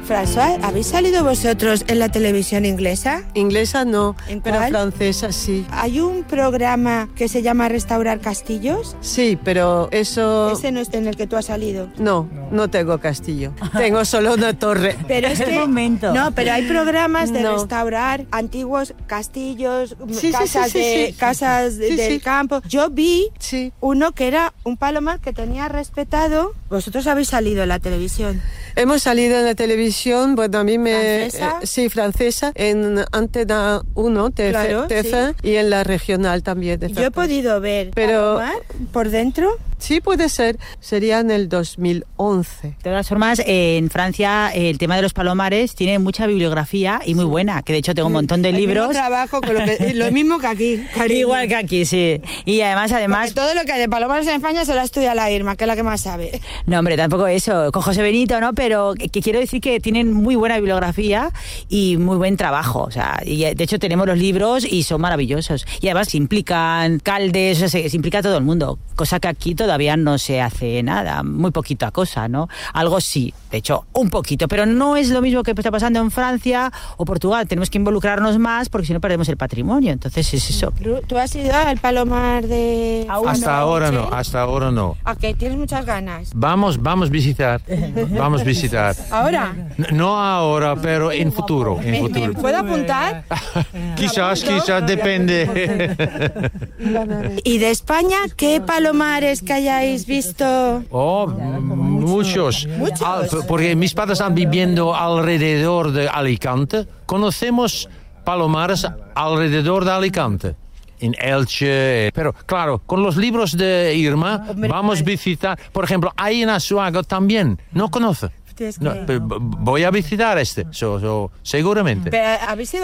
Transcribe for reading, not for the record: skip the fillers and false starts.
François, ¿habéis salido vosotros en la televisión inglesa? Inglesa no, pero cuál? francesa sí. ¿Hay un programa que se llama Restaurar Castillos? Sí, pero eso... Ese no es en el que tú has salido. No tengo castillo. Tengo solo una torre. Pero es que... momento. No, pero hay programas de No. restaurar antiguos castillos, Sí, casas, sí. casas Sí, del sí. campo. Yo vi Sí. uno que era un palomar que tenía respetado. Vosotros habéis salido en la televisión. Hemos salido en la televisión, bueno, a mí me... ¿Francesa? Sí, francesa, en Antena 1, Claro, TF1, y en la regional también. De Yo he Francia. podido ver Pero- palomar por dentro. Sí, puede ser. Sería en el 2011. De todas formas, en Francia el tema de los palomares tiene mucha bibliografía y muy buena, que de hecho tengo un montón de El mismo libros. trabajo con lo mismo que aquí, cariño. Igual que aquí, sí. Y además, Porque todo lo que hay de palomares en España se lo estudia la Irma, que es la que más sabe. no, hombre, tampoco eso, con José Benito, ¿no? Pero que quiero decir que tienen muy buena bibliografía y muy buen trabajo. O sea, y de hecho tenemos los libros y son maravillosos. Y además se implican caldes, o sea, se implica a todo el mundo, cosa que aquí todavía no se hace nada, muy poquita cosa, ¿no? Algo sí, de hecho, un poquito, pero no es lo mismo que está pasando en Francia o Portugal. Tenemos que involucrarnos más porque si no perdemos el patrimonio. Entonces es eso. ¿Tú has ido al palomar de...? Hasta ahora no. Ok, tienes muchas ganas. Vamos a visitar. ¿Ahora? No ahora, pero en futuro. ¿Me puedo apuntar? Quizás, depende. ¿Y de España qué palomares que hayáis visto? Oh, muchos. Porque mis padres están viviendo alrededor de Alicante. Conocemos palomares alrededor de Alicante. En Elche. Pero claro, con los libros de Irma vamos a visitar. Por ejemplo, hay en Azuaga también. ¿No conoce? No, pero voy a visitar seguramente. Pero, ¿habéis ido